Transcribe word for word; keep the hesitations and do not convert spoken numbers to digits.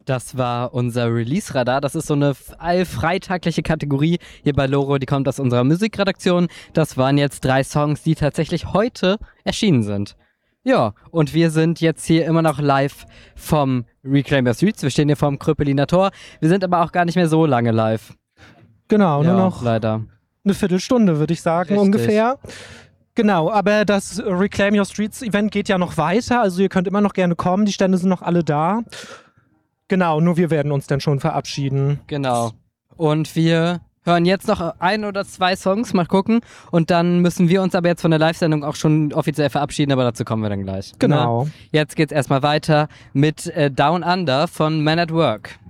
Das war unser Release-Radar. Das ist so eine allfreitagliche Kategorie hier bei Loro, die kommt aus unserer Musikredaktion. Das waren jetzt drei Songs, die tatsächlich heute erschienen sind. Ja, und wir sind jetzt hier immer noch live vom Reclaim Your Streets. Wir stehen hier vorm Kröpeliner Tor. Wir sind aber auch gar nicht mehr so lange live. Genau, ja, nur noch leider. eine Viertelstunde, würde ich sagen, Richtig. ungefähr. Genau, aber das Reclaim Your Streets Event geht ja noch weiter, also ihr könnt immer noch gerne kommen, die Stände sind noch alle da. Genau, nur wir werden uns dann schon verabschieden. Genau. Und wir hören jetzt noch ein oder zwei Songs, mal gucken. Und dann müssen wir uns aber jetzt von der Live-Sendung auch schon offiziell verabschieden, aber dazu kommen wir dann gleich. Genau. Ne? Jetzt geht's erstmal weiter mit äh, Down Under von Man at Work.